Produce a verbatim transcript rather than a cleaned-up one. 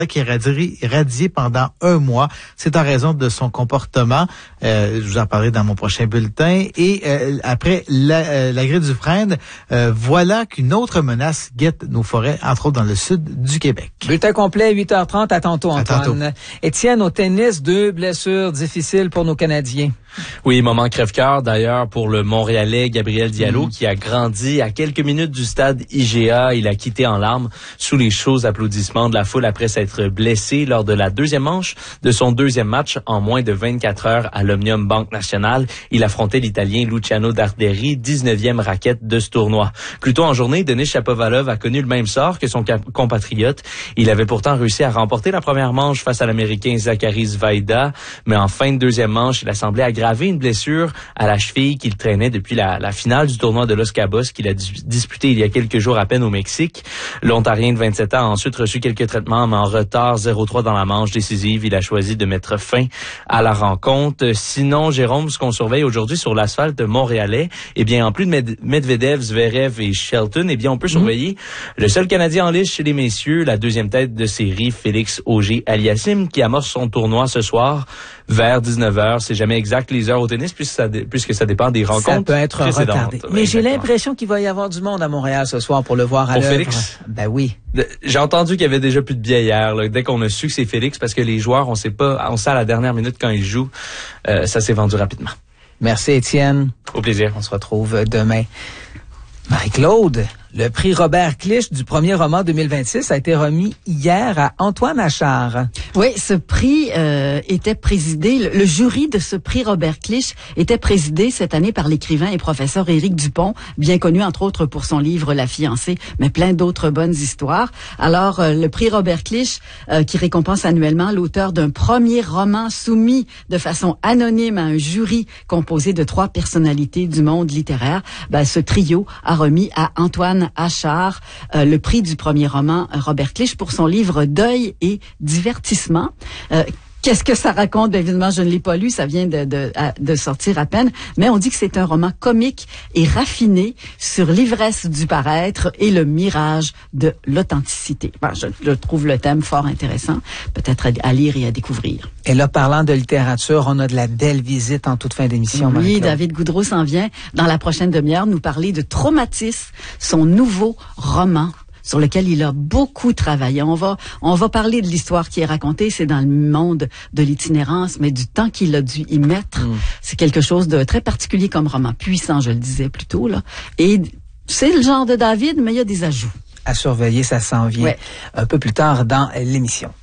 qui est radié, radié pendant un mois. C'est en raison de son comportement. Euh, je vous en parlerai dans mon prochain bulletin. Et euh, après la, euh, la grille du Fresne, euh, voilà qu'une autre menace guette nos forêts, entre autres dans le sud du Québec. Bulletin complet, huit heures trente. À tantôt, Antoine. À tantôt. Étienne, au tennis, deux blessures difficiles pour nos Canadiens. Oui, moment crève-cœur d'ailleurs pour le Montréalais Gabriel Diallo, mmh. qui a grandi à quelques minutes du stade I G A. Il a quitté en larmes sous les chauds applaudissements de la foule après s'être blessé lors de la deuxième manche de son deuxième match en moins de vingt-quatre heures à l'Omnium Banque Nationale. Il affrontait l'Italien Luciano Darderi, dix-neuvième raquette de ce tournoi. Plus tôt en journée, Denis Shapovalov a connu le même sort que son compatriote. Il avait pourtant réussi à remporter la première manche face à l'Américain Zachary Zvaida, mais en fin de deuxième manche, il a semblé aggraver une blessure à la cheville qu'il traînait depuis la, la finale du tournoi de Los Cabos qu'il a dis- disputé il y a quelques jours à peine au Mexique. L'Ontarien de vingt-sept ans a ensuite reçu quelques traitements, mais en retard zéro trois dans la manche décisive. Il a choisi de mettre fin à la rencontre. Sinon, Jérôme, ce qu'on surveille aujourd'hui sur l'asphalte montréalais, eh bien, en plus de Med- Medvedev, Zverev et Shelton, eh bien, on peut surveiller mmh. le seul Canadien en lice chez les messieurs, la deuxième tête de série, Félix Auger-Aliassime, qui amorce son tournoi ce soir vers dix-neuf heures. C'est jamais exact les heures au tennis puisque ça, dé, puisque ça dépend des rencontres ça peut être retardé. Mais j'ai l'impression qu'il va y avoir du monde à Montréal ce soir pour le voir à pour l'œuvre. Félix? Ben oui. De, j'ai entendu qu'il y avait déjà plus de billets hier, là, dès qu'on a su que c'est Félix, parce que les joueurs, on sait pas, on sait à la dernière minute quand ils jouent, euh, ça s'est vendu rapidement. Merci Étienne. Au plaisir. On se retrouve demain. Marie-Claude, le prix Robert Clich du premier roman deux mille vingt-six a été remis hier à Antoine Achard. Oui, ce prix euh, était présidé, le, le jury de ce prix Robert Clich était présidé cette année par l'écrivain et professeur Éric Dupont, bien connu entre autres pour son livre La fiancée, mais plein d'autres bonnes histoires. Alors, euh, le prix Robert Clich, euh, qui récompense annuellement l'auteur d'un premier roman soumis de façon anonyme à un jury composé de trois personnalités du monde littéraire, ben, ce trio a remis à Antoine Achard euh, le prix du premier roman Robert Clich pour son livre Deuil et divertissement. Euh, Qu'est-ce que ça raconte? Bien évidemment, je ne l'ai pas lu, ça vient de, de, de sortir à peine, mais on dit que c'est un roman comique et raffiné sur l'ivresse du paraître et le mirage de l'authenticité. Bon, je, je trouve le thème fort intéressant, peut-être à, à lire et à découvrir. Et là, parlant de littérature, on a de la belle visite en toute fin d'émission. Oui, Marie-Claude. David Goudreau s'en vient dans la prochaine demi-heure nous parler de Traumatisme, son nouveau roman sur lequel il a beaucoup travaillé. On va, on va parler de l'histoire qui est racontée, c'est dans le monde de l'itinérance, mais du temps qu'il a dû y mettre. Mmh. C'est quelque chose de très particulier comme roman, puissant, je le disais plus tôt, là. Et c'est le genre de David, mais il y a des ajouts. À surveiller, ça s'en vient ouais. un peu plus tard dans l'émission.